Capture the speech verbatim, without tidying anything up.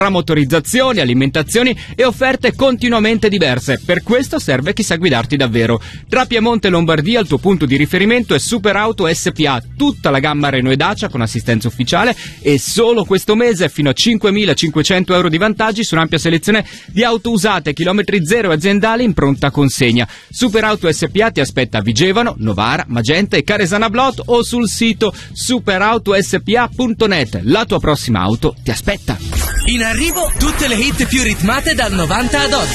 motorizzazioni, alimentazioni e offerte continuamente diverse. Per questo serve chi sa guidarti davvero. Tra Piemonte e Lombardia il tuo punto di riferimento è Superauto S P A, tutta la gamma Renault e Dacia con assistenza ufficiale e solo questo mese fino a cinquemilacinquecento euro di vantaggi su un'ampia selezione di auto usate, chilometri zero e aziendali in pronta consegna. Superauto S P A ti aspetta a Vigevano, Novara, Magenta e Caresana Blot o sul sito superautospa punto net. La tua prossima auto ti aspetta. In arrivo tutte le hit più ritmate dal novanta ad oggi.